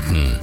Noten.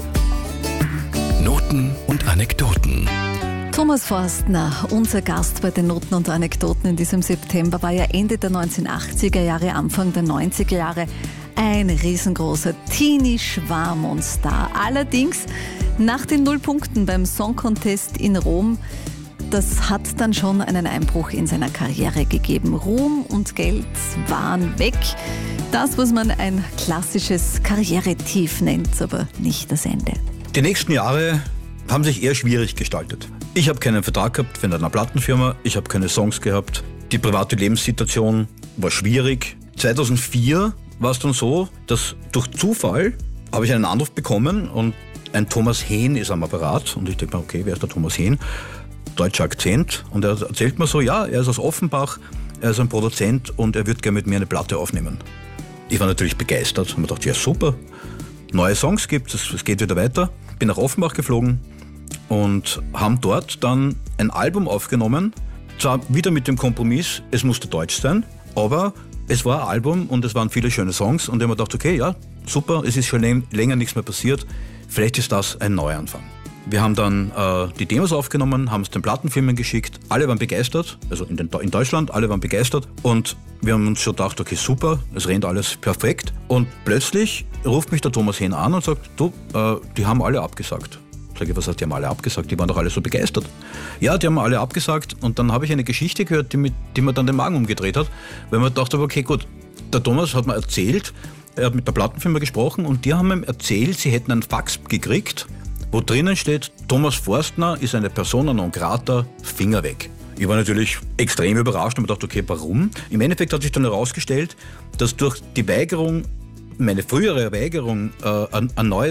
Noten und Anekdoten. Thomas Forstner, unser Gast bei den Noten und Anekdoten in diesem September, war ja Ende der 1980er Jahre, Anfang der 90er Jahre ein riesengroßer Teenie-Schwarm und Star. Allerdings nach den 0 Punkten beim Song Contest in Rom, das hat dann schon einen Einbruch in seiner Karriere gegeben. Ruhm und Geld waren weg. Das, was man ein klassisches Karrieretief nennt, aber nicht das Ende. Die nächsten Jahre haben sich eher schwierig gestaltet. Ich habe keinen Vertrag gehabt für einer Plattenfirma, ich habe keine Songs gehabt. Die private Lebenssituation war schwierig. 2004 war es dann so, dass durch Zufall habe ich einen Anruf bekommen und ein Thomas Hehn ist am Apparat. Und ich denke mir, okay, wer ist der Thomas Hehn? Deutscher Akzent. Und er erzählt mir so, ja, er ist aus Offenbach, er ist ein Produzent und er würde gerne mit mir eine Platte aufnehmen. Ich war natürlich begeistert und mir dachte, ja super, neue Songs gibt es geht wieder weiter. Bin nach Offenbach geflogen und haben dort dann ein Album aufgenommen. Zwar wieder mit dem Kompromiss, es musste deutsch sein, aber es war ein Album und es waren viele schöne Songs und ich habe mir gedacht, okay, ja, super, es ist schon länger nichts mehr passiert, vielleicht ist das ein Neuanfang. Wir haben dann die Demos aufgenommen, haben es den Plattenfirmen geschickt, alle waren begeistert, also in Deutschland, alle waren begeistert und wir haben uns schon gedacht, okay, super, es rennt alles perfekt und plötzlich ruft mich der Thomas Hehn an und sagt, du, die haben alle abgesagt. Sag ich, was heißt, die haben alle abgesagt? Die waren doch alle so begeistert. Ja, die haben alle abgesagt und dann habe ich eine Geschichte gehört, die mir dann den Magen umgedreht hat, weil man dachte, okay, gut, der Thomas hat mir erzählt, er hat mit der Plattenfirma gesprochen und die haben ihm erzählt, sie hätten einen Fax gekriegt, wo drinnen steht, Thomas Forstner ist eine Persona non grata, Finger weg. Ich war natürlich extrem überrascht und mir dachte, okay, warum? Im Endeffekt hat sich dann herausgestellt, dass durch die Weigerung, meine frühere Weigerung, einen neuen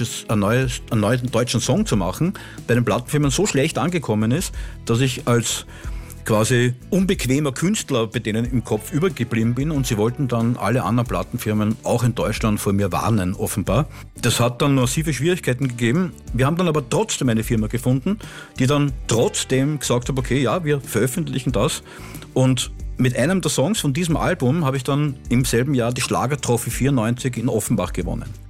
deutschen Song zu machen, bei den Plattenfirmen so schlecht angekommen ist, dass ich als quasi unbequemer Künstler bei denen im Kopf übergeblieben bin und sie wollten dann alle anderen Plattenfirmen auch in Deutschland vor mir warnen, offenbar. Das hat dann massive Schwierigkeiten gegeben. Wir haben dann aber trotzdem eine Firma gefunden, die dann trotzdem gesagt hat, okay, ja, wir veröffentlichen das und mit einem der Songs von diesem Album habe ich dann im selben Jahr die Schlagertrophy 94 in Offenbach gewonnen.